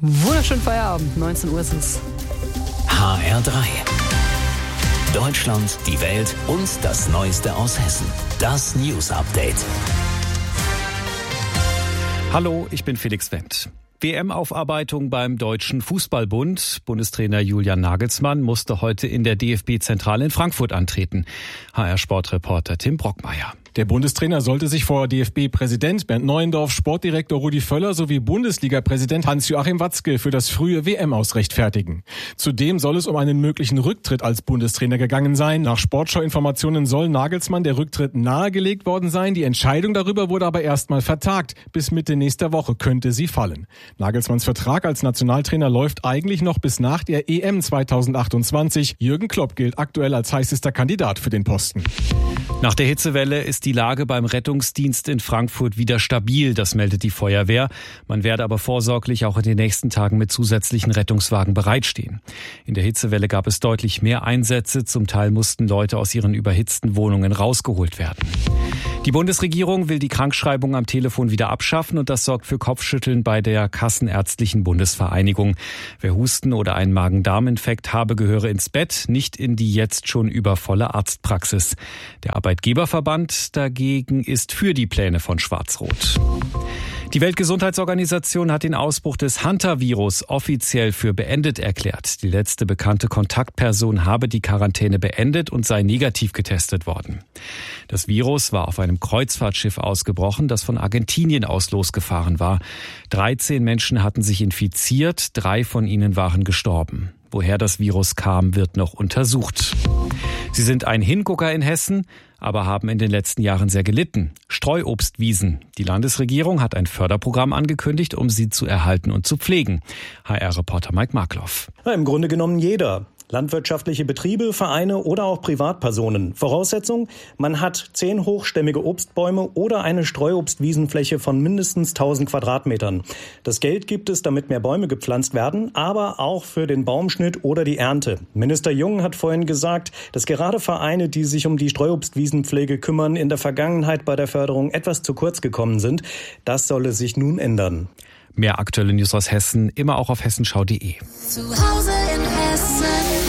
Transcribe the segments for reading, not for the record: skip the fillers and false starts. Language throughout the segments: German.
Wunderschönen Feierabend, 19 Uhr ist es. HR3. Deutschland, die Welt und das Neueste aus Hessen. Das News Update. Hallo, ich bin Felix Wendt. WM-Aufarbeitung beim Deutschen Fußballbund. Bundestrainer Julian Nagelsmann musste heute in der DFB-Zentrale in Frankfurt antreten. HR-Sportreporter Tim Brockmeier. Der Bundestrainer sollte sich vor DFB-Präsident Bernd Neuendorf, Sportdirektor Rudi Völler sowie Bundesliga-Präsident Hans-Joachim Watzke für das frühe WM-Aus rechtfertigen. Zudem soll es um einen möglichen Rücktritt als Bundestrainer gegangen sein. Nach Sportschau-Informationen soll Nagelsmann der Rücktritt nahegelegt worden sein. Die Entscheidung darüber wurde aber erstmal vertagt. Bis Mitte nächster Woche könnte sie fallen. Nagelsmanns Vertrag als Nationaltrainer läuft eigentlich noch bis nach der EM 2028. Jürgen Klopp gilt aktuell als heißester Kandidat für den Posten. Nach der Hitzewelle ist die Lage beim Rettungsdienst in Frankfurt wieder stabil, das meldet die Feuerwehr. Man werde aber vorsorglich auch in den nächsten Tagen mit zusätzlichen Rettungswagen bereitstehen. In der Hitzewelle gab es deutlich mehr Einsätze, zum Teil mussten Leute aus ihren überhitzten Wohnungen rausgeholt werden. Die Bundesregierung will die Krankschreibung am Telefon wieder abschaffen und das sorgt für Kopfschütteln bei der Kassenärztlichen Bundesvereinigung. Wer Husten oder einen Magen-Darm-Infekt habe, gehöre ins Bett, nicht in die jetzt schon übervolle Arztpraxis. Der Arbeitgeberverband dagegen ist für die Pläne von Schwarz-Rot. Die Weltgesundheitsorganisation hat den Ausbruch des Hunter-Virus offiziell für beendet erklärt. Die letzte bekannte Kontaktperson habe die Quarantäne beendet und sei negativ getestet worden. Das Virus war auf einem Kreuzfahrtschiff ausgebrochen, das von Argentinien aus losgefahren war. 13 Menschen hatten sich infiziert, 3 von ihnen waren gestorben. Woher das Virus kam, wird noch untersucht. Sie sind ein Hingucker in Hessen, aber haben in den letzten Jahren sehr gelitten. Streuobstwiesen. Die Landesregierung hat ein Förderprogramm angekündigt, um sie zu erhalten und zu pflegen. HR-Reporter Mike Markloff. Im Grunde genommen jeder. Landwirtschaftliche Betriebe, Vereine oder auch Privatpersonen. Voraussetzung, man hat 10 hochstämmige Obstbäume oder eine Streuobstwiesenfläche von mindestens 1000 Quadratmetern. Das Geld gibt es, damit mehr Bäume gepflanzt werden, aber auch für den Baumschnitt oder die Ernte. Minister Jung hat vorhin gesagt, dass gerade Vereine, die sich um die Streuobstwiesenpflege kümmern, in der Vergangenheit bei der Förderung etwas zu kurz gekommen sind. Das solle sich nun ändern. Mehr aktuelle News aus Hessen, immer auch auf hessenschau.de. Zu Hause in Hessen.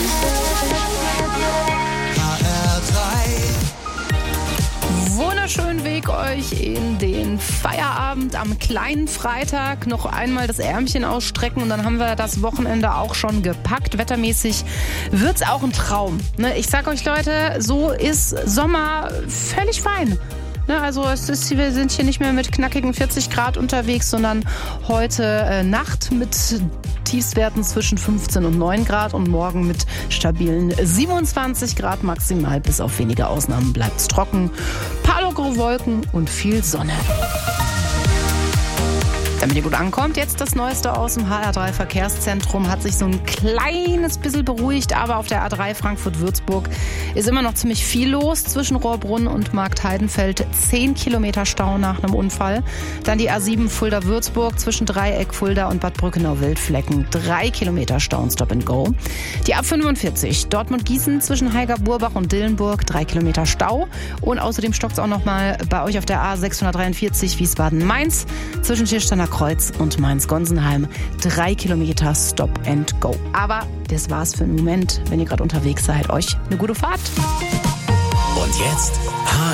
Wunderschönen Weg euch in den Feierabend am kleinen Freitag. Noch einmal das Ärmchen ausstrecken und dann haben wir das Wochenende auch schon gepackt. Wettermäßig wird's auch ein Traum. Ich sag euch Leute, so ist Sommer völlig fein. Also wir sind hier nicht mehr mit knackigen 40 Grad unterwegs, sondern heute Nacht mit Tiefstwerten zwischen 15 und 9 Grad und morgen mit stabilen 27 Grad maximal. Bis auf wenige Ausnahmen bleibt's trocken. Paar lockere Wolken und viel Sonne. Damit ihr gut ankommt, jetzt das Neueste aus dem HR3 Verkehrszentrum. Hat sich so ein kleines bisschen beruhigt, aber auf der A3 Frankfurt-Würzburg ist immer noch ziemlich viel los. Zwischen Rohrbrunn und Marktheidenfeld 10 Kilometer Stau nach einem Unfall. Dann die A7 Fulda-Würzburg zwischen Dreieck, Fulda und Bad Brückenau-Wildflecken 3 Kilometer Stau und Stop and Go. Die A45 Dortmund-Gießen zwischen Heiger-Burbach und Dillenburg 3 Kilometer Stau. Und außerdem stockt es auch noch mal bei euch auf der A643 Wiesbaden-Mainz zwischen Schirsteiner Kreuz und Mainz-Gonsenheim 3 Kilometer Stop and Go. Aber das war's für den Moment. Wenn ihr gerade unterwegs seid, euch eine gute Fahrt. Und jetzt